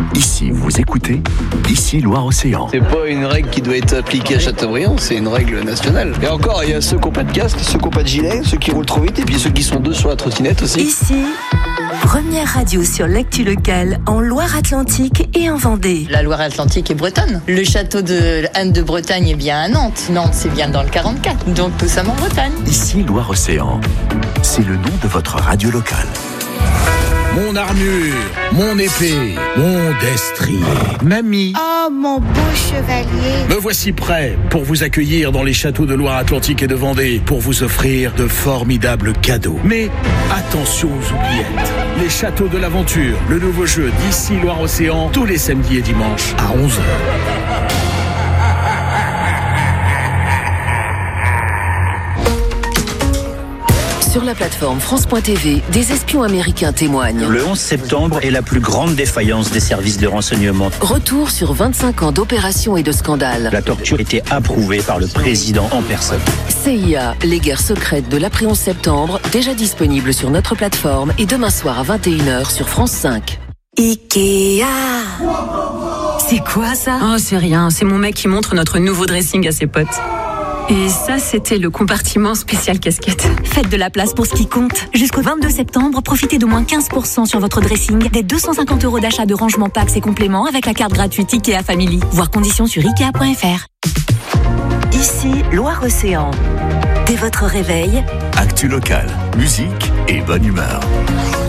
Ici, vous écoutez, ici Loire-Océan. C'est pas une règle qui doit être appliquée à Châteaubriand, c'est une règle nationale. Et encore, il y a ceux qui n'ont pas de casque, ceux qui n'ont pas de gilet, ceux qui roulent trop vite, et puis ceux qui sont deux sur la trottinette aussi. Ici, première radio sur l'actu locale en Loire-Atlantique et en Vendée. La Loire-Atlantique est bretonne. Le château de Anne de Bretagne est bien à Nantes. Nantes, c'est bien dans le 44. Donc nous sommes en Bretagne. Ici Loire-Océan, c'est le nom de votre radio locale. Mon armure, mon épée, mon destrier, mamie. Oh, mon beau chevalier. Me voici prêt pour vous accueillir dans les châteaux de Loire-Atlantique et de Vendée, pour vous offrir de formidables cadeaux. Mais attention aux oubliettes. Les châteaux de l'aventure, le nouveau jeu d'ici Loire-Océan, tous les samedis et dimanches à 11h. Sur la plateforme France.tv, des espions américains témoignent. Le 11 septembre est la plus grande défaillance des services de renseignement. Retour sur 25 ans d'opérations et de scandales. La torture était approuvée par le président en personne. CIA, les guerres secrètes de l'après 11 septembre, déjà disponible sur notre plateforme et demain soir à 21h sur France 5. Ikea. C'est quoi ça? Oh, c'est rien, c'est mon mec qui montre notre nouveau dressing à ses potes. Et ça, c'était le compartiment spécial casquette. Faites de la place pour ce qui compte. Jusqu'au 22 septembre, profitez d'au moins 15% sur votre dressing, des 250 € d'achat de rangement packs et compléments avec la carte gratuite Ikea Family. Voir conditions sur Ikea.fr. Ici, Loire-Océan. Dès votre réveil, Actu locale, musique et bonne humeur.